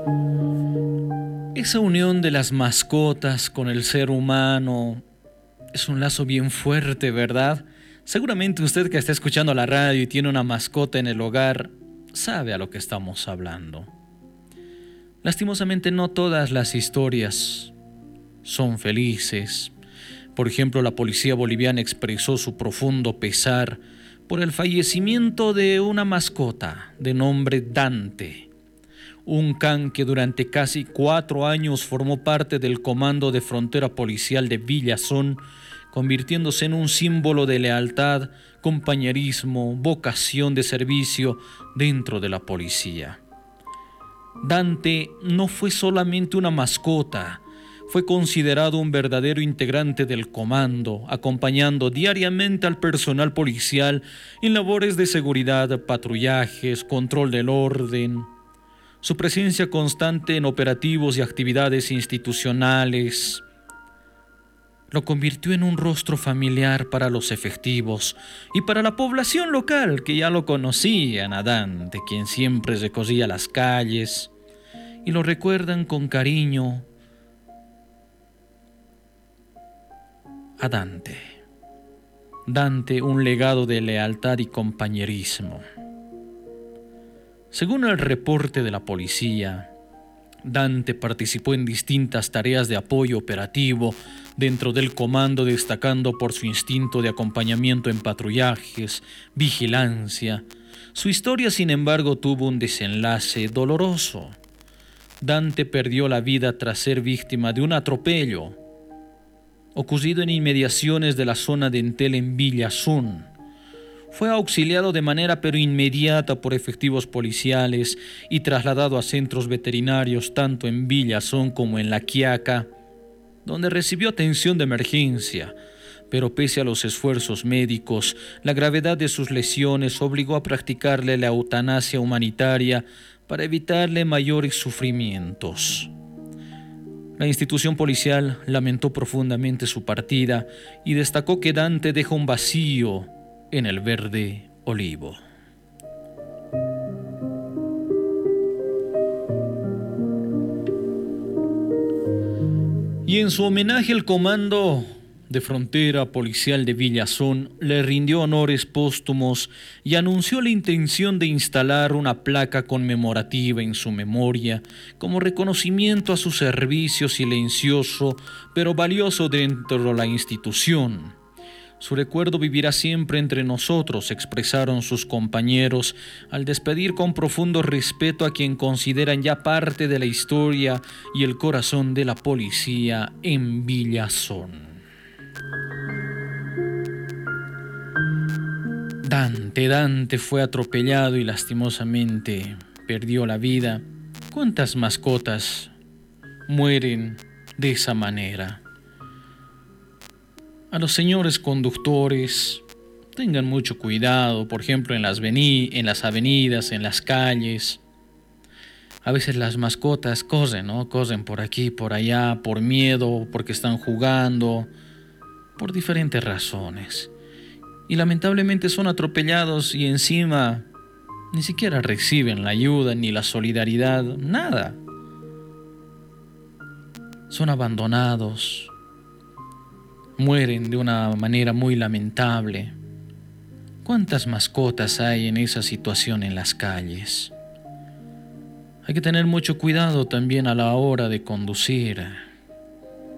Esa unión de las mascotas con el ser humano es un lazo bien fuerte, ¿verdad? Seguramente usted que está escuchando la radio y tiene una mascota en el hogar, sabe a lo que estamos hablando. Lastimosamente no todas las historias son felices. Por ejemplo, la policía boliviana expresó su profundo pesar por el fallecimiento de una mascota de nombre Dante, un can que durante casi 4 años formó parte del Comando de Frontera Policial de Villazón, convirtiéndose en un símbolo de lealtad, compañerismo, vocación de servicio dentro de la policía. Dante no fue solamente una mascota, fue considerado un verdadero integrante del comando, acompañando diariamente al personal policial en labores de seguridad, patrullajes, control del orden. Su presencia constante en operativos y actividades institucionales lo convirtió en un rostro familiar para los efectivos y para la población local que ya lo conocían a Dante, quien siempre recorría las calles y lo recuerdan con cariño a Dante. Dante, un legado de lealtad y compañerismo. Según el reporte de la policía, Dante participó en distintas tareas de apoyo operativo dentro del comando, destacando por su instinto de acompañamiento en patrullajes, vigilancia. Su historia, sin embargo, tuvo un desenlace doloroso. Dante perdió la vida tras ser víctima de un atropello ocurrido en inmediaciones de la zona de Entel en Villazón. Fue auxiliado de manera pero inmediata por efectivos policiales y trasladado a centros veterinarios tanto en Villazón como en La Quiaca, donde recibió atención de emergencia. Pero pese a los esfuerzos médicos, la gravedad de sus lesiones obligó a practicarle la eutanasia humanitaria para evitarle mayores sufrimientos. La institución policial lamentó profundamente su partida y destacó que Dante deja un vacío en el verde olivo. Y en su homenaje el Comando de Frontera Policial de Villazón le rindió honores póstumos y anunció la intención de instalar una placa conmemorativa en su memoria como reconocimiento a su servicio silencioso pero valioso dentro de la institución. Su recuerdo vivirá siempre entre nosotros, expresaron sus compañeros al despedir con profundo respeto a quien consideran ya parte de la historia y el corazón de la policía en Villazón. Dante fue atropellado y lastimosamente perdió la vida. ¿Cuántas mascotas mueren de esa manera? A los señores conductores, tengan mucho cuidado, por ejemplo, en las avenidas, en las calles. A veces las mascotas corren, ¿no? Corren por aquí, por allá, por miedo, porque están jugando, por diferentes razones. Y lamentablemente son atropellados y encima ni siquiera reciben la ayuda ni la solidaridad, nada. Son abandonados, mueren de una manera muy lamentable. ¿Cuántas mascotas hay en esa situación en las calles? Hay que tener mucho cuidado también a la hora de conducir.